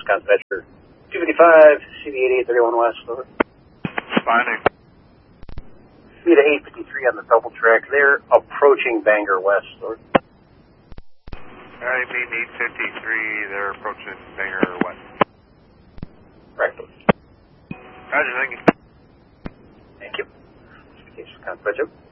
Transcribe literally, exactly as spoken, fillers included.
Wisconsin Metro. two fifty-five, C D eighty-eight thirty-one West, over. Finding. Speed of eight fifty-three on the double track. They're approaching Bangor West, over. I mean eight fifty-three, they're approaching Bangor West. Right. Roger, thank you. Thank you. Wisconsin Metro.